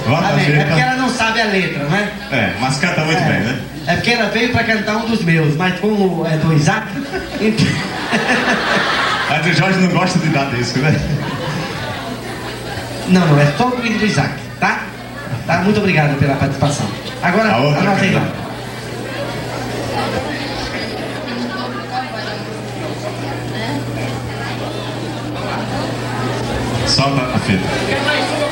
É porque ela não sabe a letra, né? Mas canta muito bem, né? É porque ela veio pra cantar um dos meus, mas como é do Isaac... Mas o Jorge não gosta de dar disco, né? Não, é só o do Isaac, tá? Muito obrigado pela participação. Agora, anota aí lá. Solta a fita.